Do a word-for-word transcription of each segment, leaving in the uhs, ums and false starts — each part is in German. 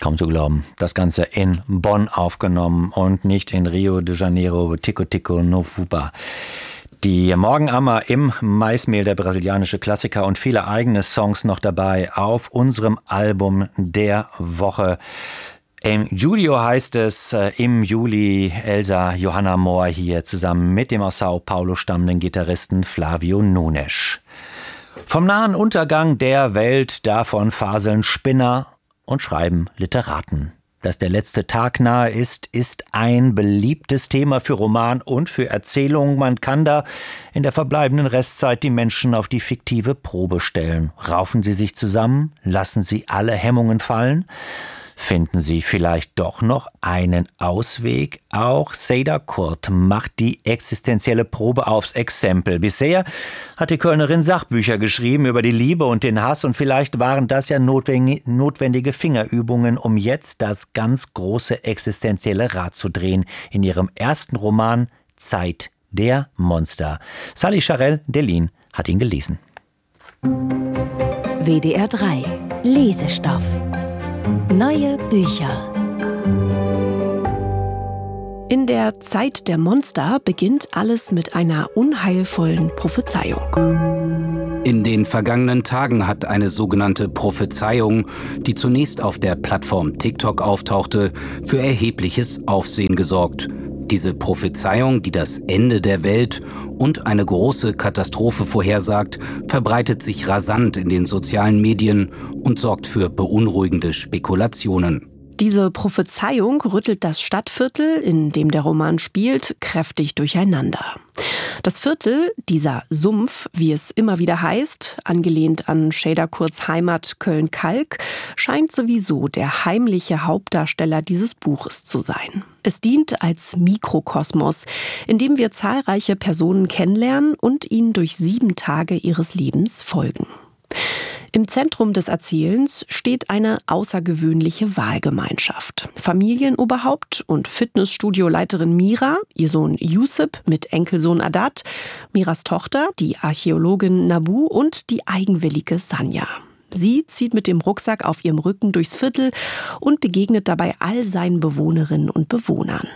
Kaum zu glauben. Das Ganze in Bonn aufgenommen und nicht in Rio de Janeiro, Tico Tico no Fuba. Die Morgenammer im Maismehl, der brasilianische Klassiker und viele eigene Songs noch dabei auf unserem Album der Woche. Im Julio heißt es, äh, im Juli Elsa Johanna Mohr hier zusammen mit dem aus Sao Paulo stammenden Gitarristen Flavio Nunes. Vom nahen Untergang der Welt, davon faseln Spinner und schreiben Literaten. Dass der letzte Tag nahe ist, ist ein beliebtes Thema für Roman und für Erzählungen. Man kann da in der verbleibenden Restzeit die Menschen auf die fiktive Probe stellen. Raufen sie sich zusammen? Lassen sie alle Hemmungen fallen? Finden Sie vielleicht doch noch einen Ausweg? Auch Seda Kurt macht die existenzielle Probe aufs Exempel. Bisher hat die Kölnerin Sachbücher geschrieben über die Liebe und den Hass und vielleicht waren das ja notwendige Fingerübungen, um jetzt das ganz große existenzielle Rad zu drehen in ihrem ersten Roman Zeit der Monster. Sally Charel-Delin hat ihn gelesen. W D R drei Lesestoff. Neue Bücher. In der Zeit der Monster beginnt alles mit einer unheilvollen Prophezeiung. In den vergangenen Tagen hat eine sogenannte Prophezeiung, die zunächst auf der Plattform TikTok auftauchte, für erhebliches Aufsehen gesorgt. Diese Prophezeiung, die das Ende der Welt und eine große Katastrophe vorhersagt, verbreitet sich rasant in den sozialen Medien und sorgt für beunruhigende Spekulationen. Diese Prophezeiung rüttelt das Stadtviertel, in dem der Roman spielt, kräftig durcheinander. Das Viertel, dieser Sumpf, wie es immer wieder heißt, angelehnt an Seda Kurts Heimat Köln-Kalk, scheint sowieso der heimliche Hauptdarsteller dieses Buches zu sein. Es dient als Mikrokosmos, in dem wir zahlreiche Personen kennenlernen und ihnen durch sieben Tage ihres Lebens folgen. Im Zentrum des Erzählens steht eine außergewöhnliche Wahlgemeinschaft. Familienoberhaupt und Fitnessstudioleiterin Mira, ihr Sohn Yusuf mit Enkelsohn Adat, Miras Tochter, die Archäologin Nabu und die eigenwillige Sanja. Sie zieht mit dem Rucksack auf ihrem Rücken durchs Viertel und begegnet dabei all seinen Bewohnerinnen und Bewohnern.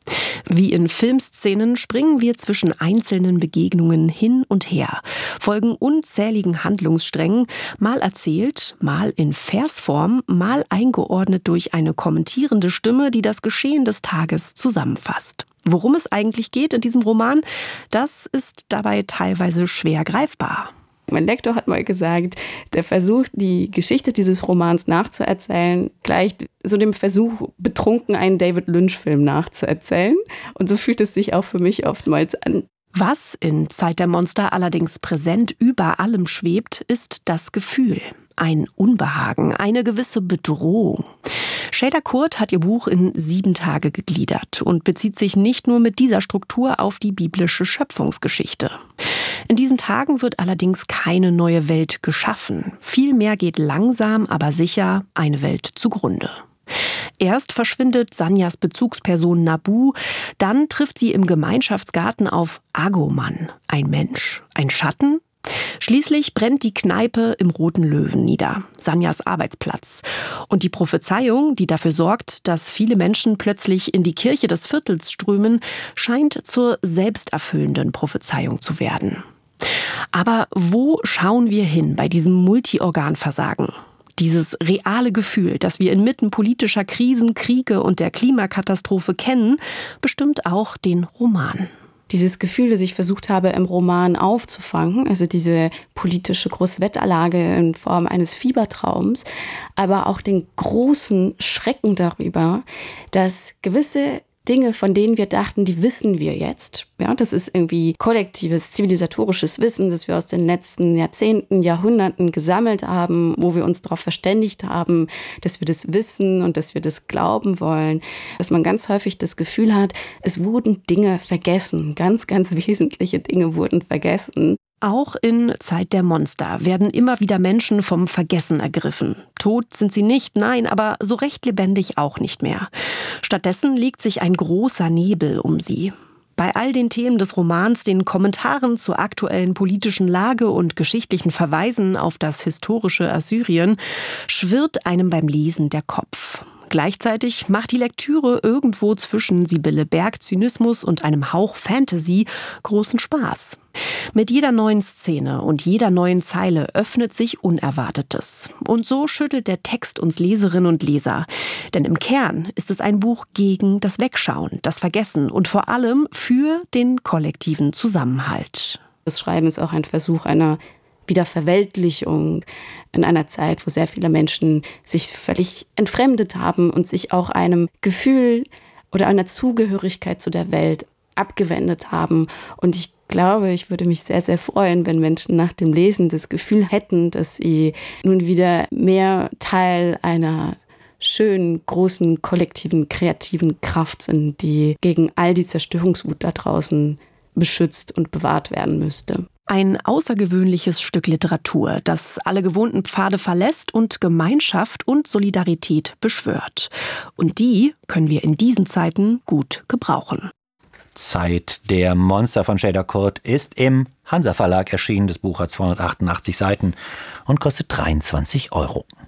Wie in Filmszenen springen wir zwischen einzelnen Begegnungen hin und her, folgen unzähligen Handlungssträngen, mal erzählt, mal in Versform, mal eingeordnet durch eine kommentierende Stimme, die das Geschehen des Tages zusammenfasst. Worum es eigentlich geht in diesem Roman, das ist dabei teilweise schwer greifbar. Mein Lektor hat mal gesagt, der Versuch, die Geschichte dieses Romans nachzuerzählen, gleicht so dem Versuch, betrunken einen David Lynch-Film nachzuerzählen. Und so fühlt es sich auch für mich oftmals an. Was in Zeit der Monster allerdings präsent über allem schwebt, ist das Gefühl. Ein Unbehagen, eine gewisse Bedrohung. Seda Kurt hat ihr Buch in sieben Tage gegliedert und bezieht sich nicht nur mit dieser Struktur auf die biblische Schöpfungsgeschichte. In diesen Tagen wird allerdings keine neue Welt geschaffen. Vielmehr geht langsam, aber sicher eine Welt zugrunde. Erst verschwindet Sanjas Bezugsperson Nabu, dann trifft sie im Gemeinschaftsgarten auf Agoman, ein Mensch, ein Schatten. Schließlich brennt die Kneipe im Roten Löwen nieder, Sanjas Arbeitsplatz. Und die Prophezeiung, die dafür sorgt, dass viele Menschen plötzlich in die Kirche des Viertels strömen, scheint zur selbsterfüllenden Prophezeiung zu werden. Aber wo schauen wir hin bei diesem Multiorganversagen? Dieses reale Gefühl, das wir inmitten politischer Krisen, Kriege und der Klimakatastrophe kennen, bestimmt auch den Roman. Dieses Gefühl, das ich versucht habe, im Roman aufzufangen, also diese politische Großwetterlage in Form eines Fiebertraums, aber auch den großen Schrecken darüber, dass gewisse Dinge, von denen wir dachten, die wissen wir jetzt. Ja, das ist irgendwie kollektives, zivilisatorisches Wissen, das wir aus den letzten Jahrzehnten, Jahrhunderten gesammelt haben, wo wir uns darauf verständigt haben, dass wir das wissen und dass wir das glauben wollen. Dass man ganz häufig das Gefühl hat, es wurden Dinge vergessen. Ganz, ganz wesentliche Dinge wurden vergessen. Auch in Zeit der Monster werden immer wieder Menschen vom Vergessen ergriffen. Tot sind sie nicht, nein, aber so recht lebendig auch nicht mehr. Stattdessen legt sich ein großer Nebel um sie. Bei all den Themen des Romans, den Kommentaren zur aktuellen politischen Lage und geschichtlichen Verweisen auf das historische Assyrien, schwirrt einem beim Lesen der Kopf. gleichzeitig macht die Lektüre irgendwo zwischen Sibylle Berg-Zynismus und einem Hauch Fantasy großen Spaß. Mit jeder neuen Szene und jeder neuen Zeile öffnet sich Unerwartetes. Und so schüttelt der Text uns Leserinnen und Leser. Denn im Kern ist es ein Buch gegen das Wegschauen, das Vergessen und vor allem für den kollektiven Zusammenhalt. Das Schreiben ist auch ein Versuch einer Wiederverweltlichung in einer Zeit, wo sehr viele Menschen sich völlig entfremdet haben und sich auch einem Gefühl oder einer Zugehörigkeit zu der Welt abgewendet haben. Und ich glaube, ich würde mich sehr, sehr freuen, wenn Menschen nach dem Lesen das Gefühl hätten, dass sie nun wieder mehr Teil einer schönen, großen, kollektiven, kreativen Kraft sind, die gegen all die Zerstörungswut da draußen beschützt und bewahrt werden müsste. Ein außergewöhnliches Stück Literatur, das alle gewohnten Pfade verlässt und Gemeinschaft und Solidarität beschwört. Und die können wir in diesen Zeiten gut gebrauchen. Zeit der Monster von Shader Kurt ist im Hansa Verlag erschienen. Das Buch hat zweihundertachtundachtzig Seiten und kostet dreiundzwanzig Euro.